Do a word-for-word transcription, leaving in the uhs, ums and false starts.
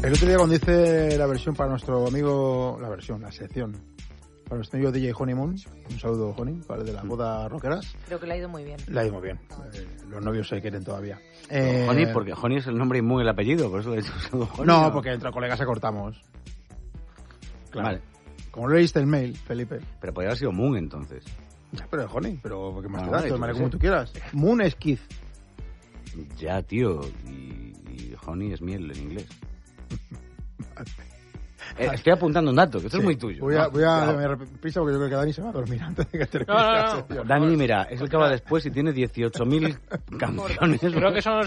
El otro día cuando hice la versión para nuestro amigo, la versión, la sección, para nuestro amigo D J Honeymoon, un saludo Honey, para el de las bodas rockeras. Creo que le ha ido muy bien. Le ha ido muy bien. Eh, los novios se quieren todavía. Eh, Honey, porque Honey es el nombre y muy el apellido, por eso le he dicho saludo Honey. No, ¿no? porque entre colegas se cortamos. Claro. Vale. Como lo leíste el mail, Felipe. Pero podría haber sido Moon entonces. Ya, pero es Honey, pero ¿qué más Ah, te da? vale, Tómale yo como sé. tú quieras. Moon es Keith. Ya, tío. Y, y Honey es miel en inglés. Eh, estoy apuntando un dato, que esto Sí. es muy tuyo. Voy a, ¿no? voy a Claro. me reprisa porque yo creo que Dani se va a dormir antes de que termine No, no, la no. sección. Dani, mira, es el que va después y tiene dieciocho mil canciones. Creo que son